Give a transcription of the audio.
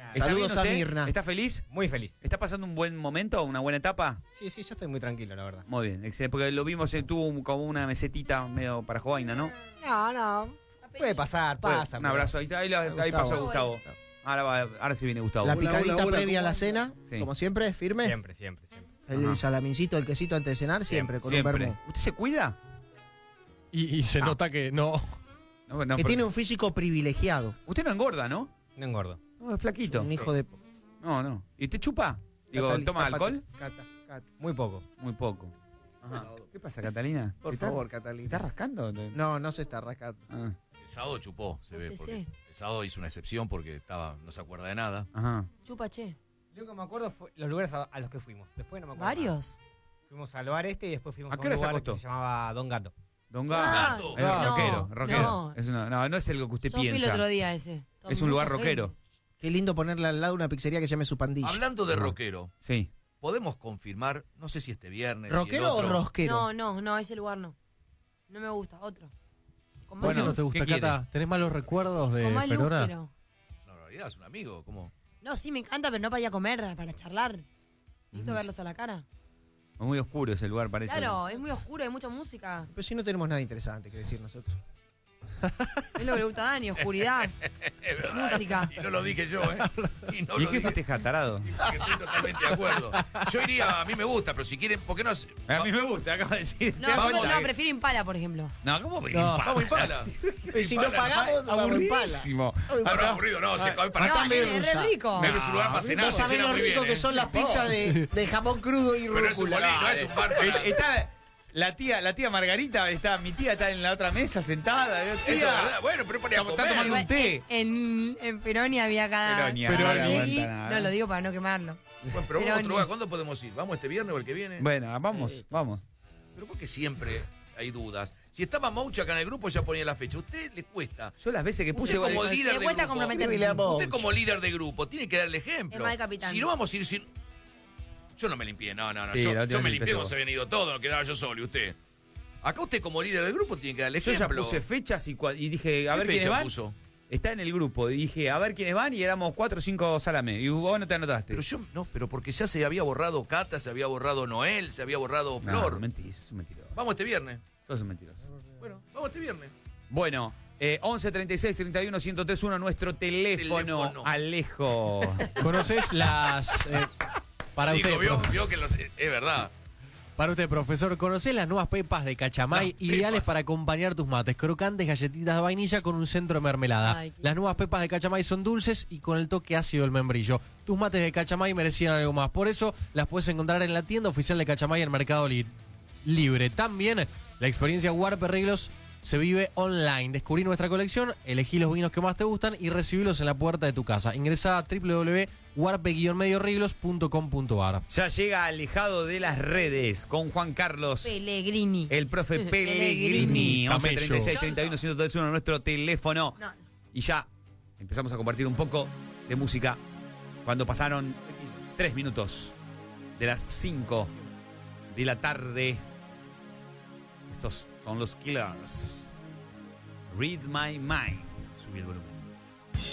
¿Está Saludos bien a usted? Mirna. ¿Está feliz? Muy feliz. ¿Está pasando un buen momento, una buena etapa? Sí, yo estoy muy tranquilo, la verdad. Muy bien, excelente, porque lo vimos, tuvo como una mesetita medio para Jovaina, ¿no? No. Puede pasar, pasa. Un abrazo, ahí pasó Gustavo. Ahora sí viene Gustavo. La Hola, picadita hola, hola, previa a ¿cómo la cena, Sí. como siempre, firme. Siempre. El Ajá. salamincito, el quesito antes de cenar, siempre, con un vermú. ¿Usted se cuida? Y se nota que no. No, Que tiene un físico privilegiado. Usted no engorda, ¿no? No engordo. No, es flaquito. Un hijo de... No. ¿Y usted chupa? Digo, Catali- ¿toma Cata- alcohol? Cata. Muy poco. Muy poco. Ajá. ¿Qué pasa, Catalina? Por ¿Está- favor, ¿Está Catalina. rascando? No se está rascando. Ah, El sábado chupó, se ve. Usted Porque sí. el sábado hizo una excepción porque no se acuerda de nada. ajá. Chupa, che. Lo que me acuerdo fue los lugares a los que fuimos. Después no me acuerdo. ¿Varios? más. Fuimos al bar y después fuimos ¿A a qué un hora se lugar acostó? que se llamaba Don Gato. Don Ah, Gato. no, Rockero. no. No es algo que usted Yo fui el piensa. otro día ese. Es un lugar rockero. Qué lindo ponerle al lado una pizzería que se llame Su Pandilla. Hablando de rockero, Sí. podemos confirmar, no sé si este viernes. si el ¿Rockero o otro, rosquero? No, ese lugar no. No me gusta, otro. Con ¿Por más qué no luz. te gusta, ¿qué Cata? ¿Tenés malos recuerdos de Con más luz, Ferora? pero... No, en realidad es un amigo, ¿cómo? No, sí, me encanta, pero no para ir a comer, para charlar. Necesito verlos a la cara. Es muy oscuro ese lugar, parece. Claro, es muy oscuro, hay mucha música. Pero si no tenemos nada interesante que decir nosotros. Es lo que le gusta a Dani, oscuridad, Es verdad. música. Y no lo dije yo, ¿eh? Y no ¿Y lo qué dije. festeja, tarado? Porque estoy totalmente de acuerdo. Yo iría, a mí me gusta, pero si quieren, ¿por qué no? A mí me gusta, acabo de decir. No, Vamos, yo prefiero Impala, por ejemplo. No, ¿cómo me No. Vamos, Impala. Y si no pagamos, vamos en pala. Aburridísimo. Ah, no, aburrido, no. Si para No, acá sí, me es gusta. re rico. Pero es un lugar para cenar, No se sabés cena lo muy rico bien, que ¿eh? son las pizzas de jamón crudo y Pero es un rúcula. bolín, no es un bar para... Está la tía Margarita, mi tía está en la otra mesa sentada. Eso Tía, es verdad. Bueno, pero para ir a Está comer. tomando un té. En Peroni había cada... Peroni, Peroni. no aguanta nada. No, lo digo para no quemarlo. Bueno, pero vamos a Peroni. otro lugar. ¿Cuándo podemos ir? ¿Vamos este viernes o el que viene? Bueno, vamos. Pero ¿por qué siempre hay dudas? Si estaba Moucha acá en el grupo ya ponía la fecha. ¿A usted le cuesta? Yo las veces que puse... Usted como líder Le de cuesta grupo, comprometerse. usted como líder de grupo tiene que darle ejemplo. Es mal capitán. Si no vamos a ir sin... Yo no me limpié, no. Sí, la última yo me vez limpié limpiaste cuando vos. se habían ido todos, no quedaba yo solo y usted. Acá usted como líder del grupo tiene que darle Yo ejemplo. ya puse fechas y dije, a ¿Qué ver quiénes fecha van. puso? Está en el grupo. Y dije, a ver quiénes van y éramos 4 o 5 salame. Y vos no te anotaste. Pero yo, no, pero porque ya se había borrado Cata, se había borrado Noel, se había borrado Flor. No, mentira, sos un mentiroso. Vamos este viernes. Sos un mentiroso. Bueno, vamos este viernes. Bueno, 11 36 31 1031 nuestro teléfono. Alejo. ¿Conoces las... para Dijo, usted, vio que es verdad. Para usted, profesor, ¿conocés las nuevas pepas de Cachamay? Las Ideales pepas. para acompañar tus mates. Crocantes galletitas de vainilla con un centro de mermelada. Ay, qué- Las nuevas pepas de Cachamay son dulces y con el toque ácido del membrillo. Tus mates de Cachamay merecían algo más. Por eso las puedes encontrar en la tienda oficial de Cachamay en Mercado Libre. También la experiencia Warp Arreglos se vive online. Descubrí nuestra colección, elegí los vinos que más te gustan y recibílos en la puerta de tu casa. Ingresá a www.warpe-medioarreglos.com.ar. Ya llega alejado de las redes con Juan Carlos, Pellegrini. el profe Pellegrini. Pellegrini. 11 Camello. 36 31 1031 nuestro teléfono. No, Y ya empezamos a compartir un poco de música cuando pasaron 3 minutos de las 5 de la tarde. Estos son los Killers. Read My Mind. Subí el volumen.